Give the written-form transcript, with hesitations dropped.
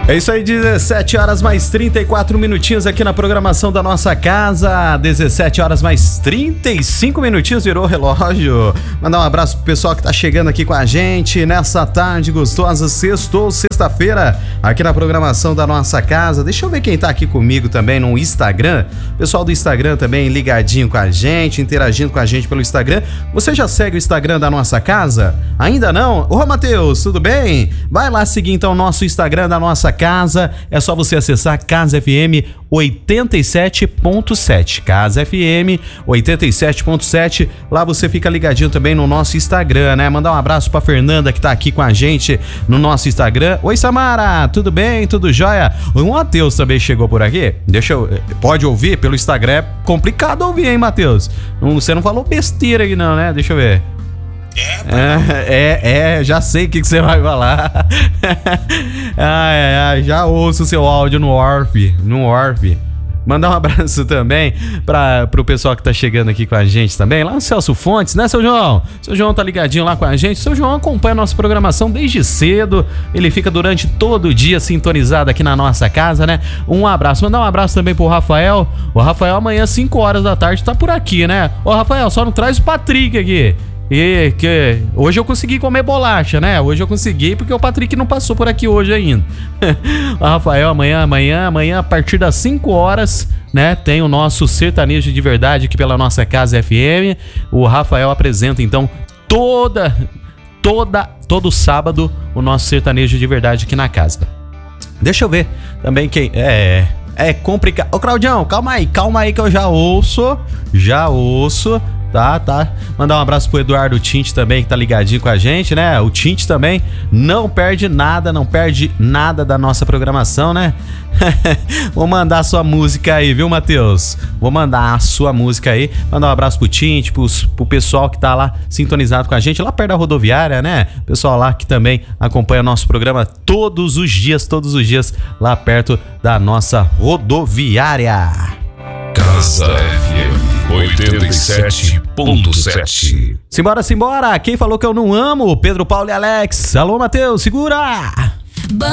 É isso aí, 17 horas mais 34 minutinhos aqui na programação da nossa casa. 17 horas mais 35 minutinhos, virou o relógio. Mandar um abraço pro pessoal que tá chegando aqui com a gente nessa tarde gostosa, sexta-feira, aqui na programação da nossa casa. Deixa eu ver quem tá aqui comigo também no Instagram. Pessoal do Instagram também ligadinho com a gente, interagindo com a gente pelo Instagram. Você já segue o Instagram da nossa casa? Ainda não? Ô, Matheus, tudo bem? Vai lá seguir então o nosso Instagram da nossa casa. É só você acessar Casa FM 87.7. Casa FM 87.7. Lá você fica ligadinho também no nosso Instagram, né? Mandar um abraço pra Fernanda que tá aqui com a gente no nosso Instagram. Oi, Samara, tudo bem? Tudo jóia? O Matheus também chegou por aqui. Pode ouvir pelo Instagram? É complicado ouvir, hein, Matheus? Você não falou besteira aqui não, né? Deixa eu ver. Já sei o que você vai falar. Já ouço o seu áudio no Orf. Mandar um abraço também pro pessoal que tá chegando aqui com a gente também, lá no Celso Fontes, né, seu João? Seu João tá ligadinho lá com a gente. Seu João acompanha a nossa programação desde cedo, ele fica durante todo o dia sintonizado aqui na nossa casa, né? Um abraço, mandar um abraço também pro Rafael. O Rafael amanhã, 5 horas da tarde, tá por aqui, né? Ô, Rafael, só não traz o Patrick aqui. E que hoje eu consegui comer bolacha, né? Hoje eu consegui porque o Patrick não passou por aqui hoje ainda. O Rafael, amanhã, a partir das 5 horas, né? Tem o nosso Sertanejo de Verdade aqui pela nossa Casa FM. O Rafael apresenta, então, todo sábado o nosso Sertanejo de Verdade aqui na casa. Deixa eu ver também quem... É complicado. Ô, Claudião, calma aí que eu já ouço. Tá. Mandar um abraço pro Eduardo Tinte também, que tá ligadinho com a gente, né? O Tinte também não perde nada da nossa programação, né? Vou mandar a sua música aí, viu, Matheus? Vou mandar a sua música aí. Mandar um abraço pro Tinte, pro pessoal que tá lá sintonizado com a gente, lá perto da rodoviária, né? Pessoal lá que também acompanha o nosso programa todos os dias, lá perto da nossa rodoviária. Casa FM 87.7. Simbora. Quem falou que eu não amo? Pedro, Paulo e Alex. Alô, Matheus, segura!